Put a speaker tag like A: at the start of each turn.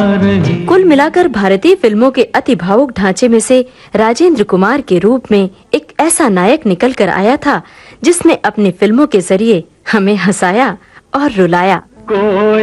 A: रही।
B: कुल मिलाकर भारतीय फिल्मों के अति भावुक ढांचे में से राजेंद्र कुमार के रूप में एक ऐसा नायक निकल कर आया था जिसने अपनी फिल्मों के जरिए हमें हंसाया और रुलाया।